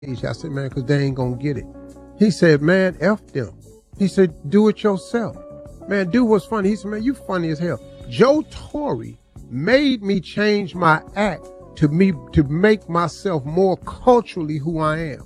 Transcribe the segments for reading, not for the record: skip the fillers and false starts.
I said, man, because they ain't going to get it. He said, man, F them. He said, do it yourself. Man, do what's funny. He said, man, you funny as hell. Joe Torre made me change my act to make myself more culturally who I am.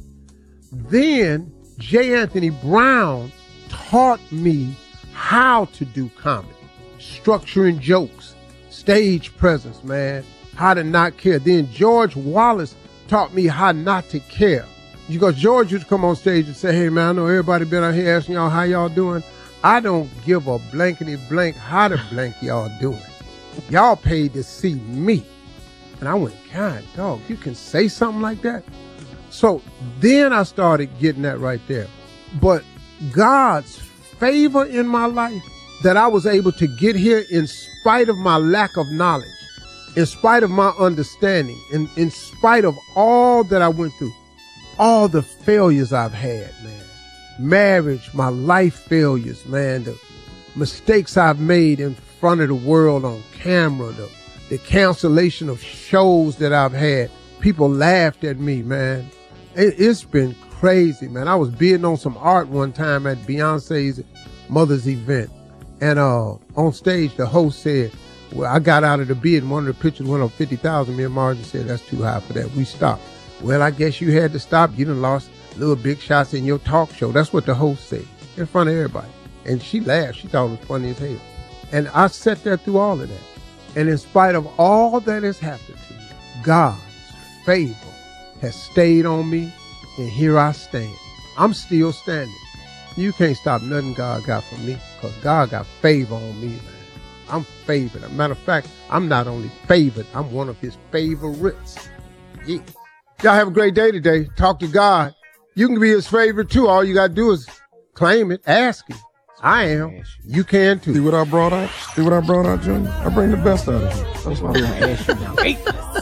Then J. Anthony Brown taught me how to do comedy, structuring jokes, stage presence, man, how to not care. Then George Wallace taught me how not to care. Because George used to come on stage and say, hey, man, I know everybody been out here asking y'all how y'all doing. I don't give a blankety blank how the blank y'all doing. Y'all paid to see me. And I went, God, dog, you can say something like that? So then I started getting that right there. But God's favor in my life, that I was able to get here in spite of my lack of knowledge, in spite of my understanding, in spite of all that I went through, all the failures I've had, man. Marriage, my life failures, man, the mistakes I've made in front of the world on camera, the cancellation of shows that I've had. People laughed at me, man. It's been crazy, man. I was bidding on some art one time at Beyonce's mother's event. And on stage, the host said, well, I got out of the bid and one of the pictures went up 50,000. Me and Margie said, that's too high for that. We stopped. Well, I guess you had to stop. You done lost little big shots in your talk show. That's what the host said in front of everybody. And she laughed. She thought it was funny as hell. And I sat there through all of that. And in spite of all that has happened to me, God's favor has stayed on me. And here I stand. I'm still standing. You can't stop nothing God got from me, because God got favor on me, man. I'm favored. As a matter of fact, I'm not only favored, I'm one of his favorites. Yeah. Y'all have a great day today. Talk to God. You can be his favorite too. All you got to do is claim it, ask him. I am. You can too. See what I brought out? See what I brought out, Junior? I bring the best out of you. That's why I'm going to ask you now. Hey.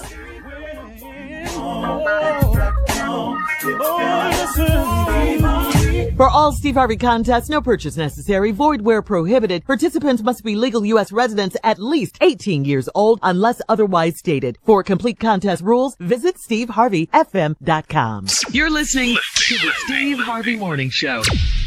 For all Steve Harvey contests, no purchase necessary, void where prohibited. Participants must be legal U.S. residents at least 18 years old unless otherwise stated. For complete contest rules, visit SteveHarveyFM.com. You're listening to the Steve Harvey Morning Show.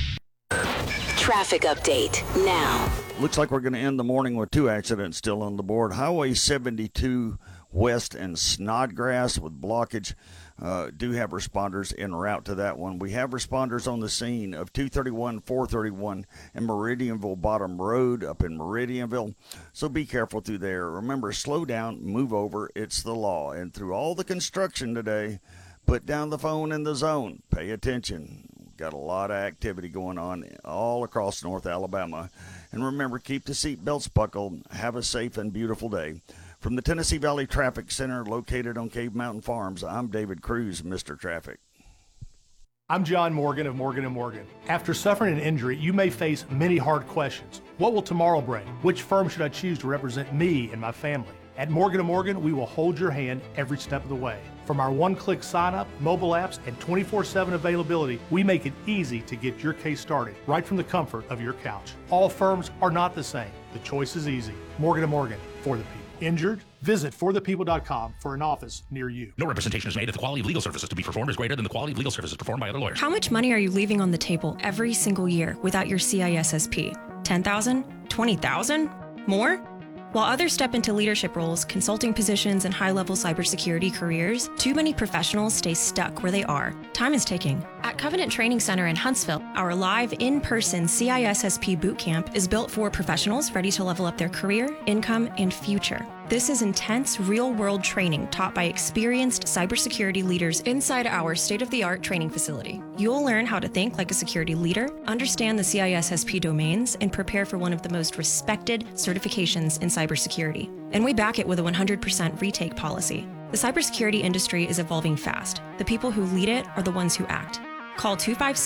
Traffic update now. Looks like we're going to end the morning with two accidents still on the board. Highway 72 west and Snodgrass with blockage. Do have responders en route to that one. We have responders on the scene of 231, 431, and Meridianville Bottom Road up in Meridianville. So be careful through there. Remember, slow down, move over. It's the law. And through all the construction today, put down the phone in the zone. Pay attention. Got a lot of activity going on all across North Alabama. And remember, keep the seat belts buckled. Have a safe and beautiful day. From the Tennessee Valley Traffic Center located on Cave Mountain Farms, I'm David Cruz, Mr. Traffic. I'm John Morgan of Morgan & Morgan. After suffering an injury, you may face many hard questions. What will tomorrow bring? Which firm should I choose to represent me and my family? At Morgan & Morgan, we will hold your hand every step of the way. From our one-click sign-up, mobile apps, and 24/7 availability, we make it easy to get your case started right from the comfort of your couch. All firms are not the same. The choice is easy. Morgan & Morgan, for the people. Injured? Visit forthepeople.com for an office near you. No representation is made that the quality of legal services to be performed is greater than the quality of legal services performed by other lawyers. How much money are you leaving on the table every single year without your CISSP? $10,000? $20,000? More? While others step into leadership roles, consulting positions, and high-level cybersecurity careers, too many professionals stay stuck where they are. Time is ticking. At Covenant Training Center in Huntsville, our live, in-person CISSP bootcamp is built for professionals ready to level up their career, income, and future. This is intense, real-world training taught by experienced cybersecurity leaders inside our state-of-the-art training facility. You'll learn how to think like a security leader, understand the CISSP domains, and prepare for one of the most respected certifications in cybersecurity. And we back it with a 100% retake policy. The cybersecurity industry is evolving fast. The people who lead it are the ones who act. Call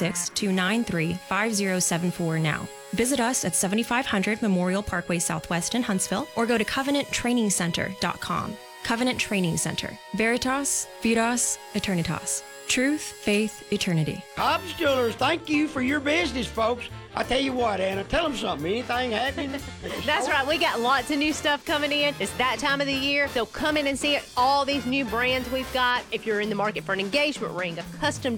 256-293-5074 now. Visit us at 7500 Memorial Parkway Southwest in Huntsville or go to covenanttrainingcenter.com. Covenant Training Center. Veritas, Vidas, Eternitas. Truth, faith, eternity. Hobbs Jewelers, thank you for your business, folks. I tell you what, Anna, tell them something. Anything happening? That's right. We got lots of new stuff coming in. It's that time of the year. So come in and see all these new brands we've got. If you're in the market for an engagement ring, a custom